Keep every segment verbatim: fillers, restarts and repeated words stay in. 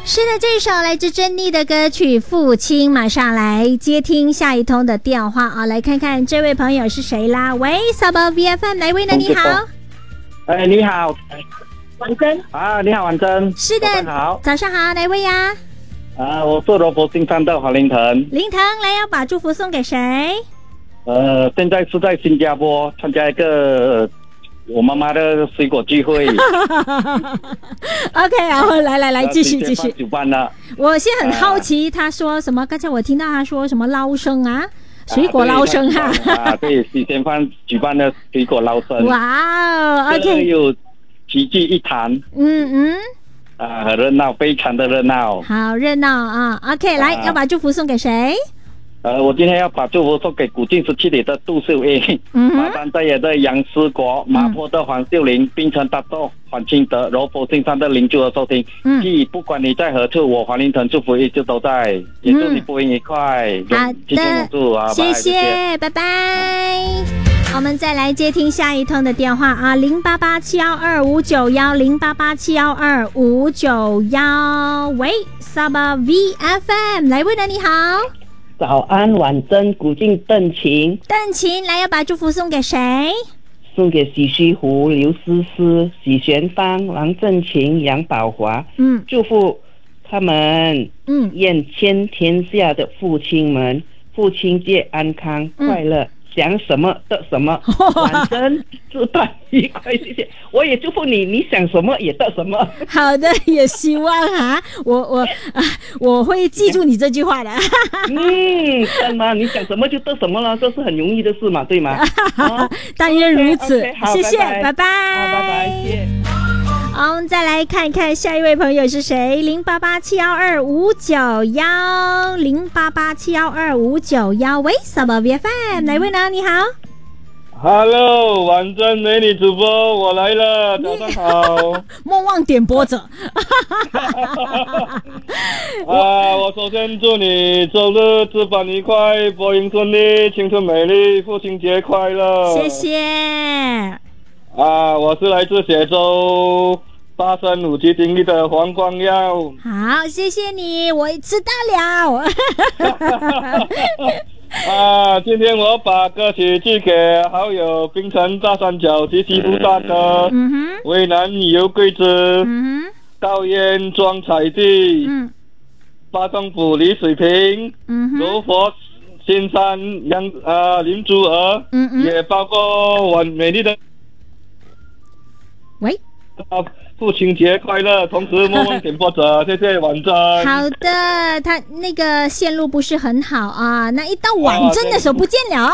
是的，这首来自珍妮的歌曲《父亲》，马上来接听下一通的电话啊，来看看这位朋友是谁啦？喂 ，Sub V F M 哪位呢？你好， 哎，你好， 婉珍啊，你好，婉珍， 是的， 早上好， 早上好，哪位呀？ 啊，我是罗佛新山的黄林腾， 林腾，来要把祝福送给谁？ 呃，现在是在新加坡参加一个、呃、我妈妈的水果聚会。OK， 好，来来来，继续继续。 主办了。 我现在很好奇，他说什么？刚才我听到他说什么捞生啊，水果捞生啊。 啊，对，喜鲜饭举办的水果捞生。 哇哦 ，OK， 有齐聚一堂。 嗯嗯。 啊，很热闹，非常的热闹。 好热闹啊 ！OK， 来、啊，要把祝福送给谁？ 呃，我今天要把祝福送给古晋十七里的杜秀英， 嗯， 马丹在野的杨思国，麻坡的黄秀玲，槟城大豆黄清德，柔佛新山的林珠和收听。嗯，不管你在何处，我黄林腾祝福一直都在，也祝你播音愉快。 好的，谢谢，拜拜。我们再来接听下一通的电话啊，零八八七幺二五九幺零八八七幺二五九幺，喂 ，Saba V F M， 来位呢？你好。 早安，婉珍，古晋邓晴， 邓晴来要把祝福送给谁？ 送给喜须湖、刘思思、许玄芳、王振晴、杨宝华。嗯，祝福他们，嗯，愿全天下的父亲们父亲节安康、嗯、快乐。想什么得什么，反正祝大愉快，谢谢。我也祝福你，你想什么也得什么。 好的，也希望啊，我我啊，我会记住你这句话的。 嗯，真的，你想什么就得什么了，这是很容易的事嘛，对吗？ 哦、但愿如此。Okay, okay, 谢谢，拜拜，拜拜，谢谢。 好，我们再来看看下一位朋友是谁？零八八七幺二五九幺，零八八七幺二五九幺，喂，什么 V F M？ 哪位呢？你好 ，Hello， 婉珍美女主播，我来了，早上好。 莫忘点播者。 啊，我首先祝你周日值班愉快，播音顺利，青春美丽，父亲节快乐。 谢谢。 啊，我是来自雪州八三五级定义的黄光耀。 好，谢谢你，我知道了。 啊，今天我把歌曲寄给好友槟城大三角及西部大哥，嗯哼，渭南游桂枝，嗯哼，高烟庄彩地，嗯，八洞府李水平，嗯哼，柔佛新山杨啊林珠儿，嗯嗯，也包括完美丽的。 喂， 父亲节快乐！同时莫忘点播者，谢谢婉珍。 好的，他那个线路不是很好啊，那一到婉珍的时候不见了啊。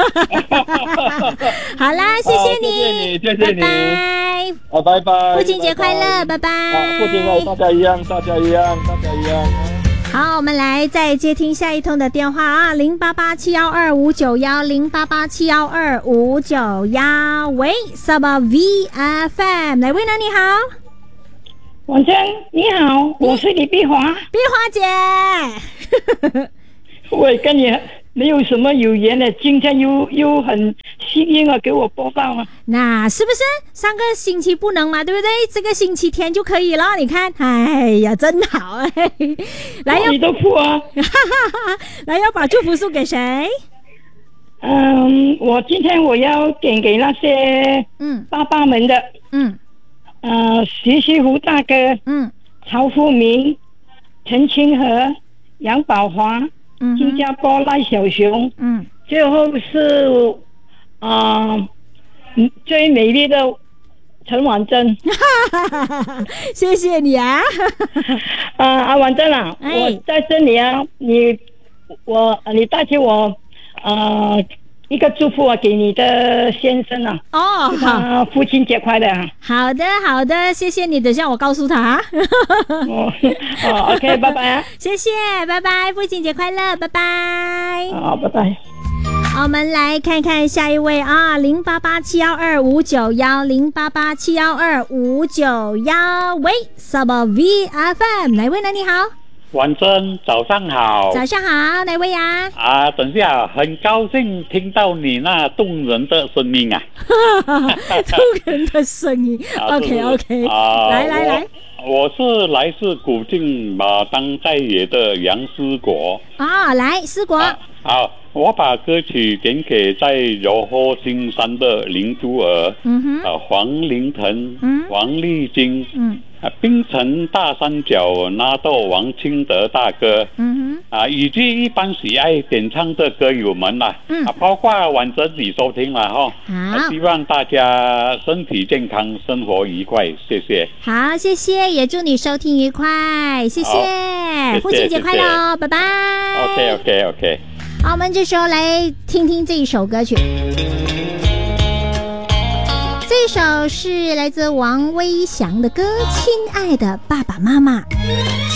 好啦，谢谢你， 谢谢你，谢谢你， 拜拜， 啊，拜拜， 父亲节快乐，拜拜。 啊，父亲节大家一样，大家一样，大家一样。 好，我们来再接听下一通的电话啊，零八八七幺二五九幺零八八七幺二五九幺，喂 ，Saba V F M， 哪位呢？你好， 婉珍，你好，我是李碧华， 碧华姐。 我也跟你没有什么有缘的，今天又又很幸运啊，给我播放了。 那是不是上个星期不能嘛？对不对？这个星期天就可以了。你看，哎呀，真好哎！来要你都付啊！ 来要把祝福送给谁？ 嗯，我今天我要点给那些嗯爸爸们的嗯呃徐西湖大哥嗯曹富明、陈清和、杨宝华。嗯、新加坡赖小熊，嗯，最后是啊、呃，最美丽的陈婉珍， 谢谢你啊， 啊啊婉珍啊，哎、我在这里啊，你我你带给我呃一个祝福啊，给你的先生啊， 哦， 好，父亲节快乐啊！ 好的好的，谢谢你，等下我告诉他。 哦哦 ，OK， 拜拜啊！ 谢谢，拜拜，父亲节快乐，拜拜。 好，拜拜。 我们来看看下一位啊，零八八七幺二五九幺零八八七幺二五九幺，喂 ，Saba V F M， 哪位呢？你好。 婉珍，早上好。 早上好，哪位呀？ 啊，等下，很高兴听到你那动人的声音啊！ 动人的声音 ，OK OK，、啊、来来来， 我是来自古晋马当在野的杨思国啊，来思国。 好、啊，我把歌曲点给在柔和金山的林珠儿，嗯哼，啊，黄凌腾，嗯，王丽晶，嗯。啊，槟城大三角纳豆王清德大哥，嗯哼，啊，以及一般喜爱点唱的歌友们啦、啊，嗯，啊，包括晚整体收听了哈，好、啊，希望大家身体健康，生活愉快，谢谢。 好，谢谢，也祝你收听愉快，谢谢，父亲节快乐哦，拜拜。 OK OK OK。 好，我们这时候来听听这一首歌曲。这首是来自王威翔的歌《亲爱的爸爸妈妈》。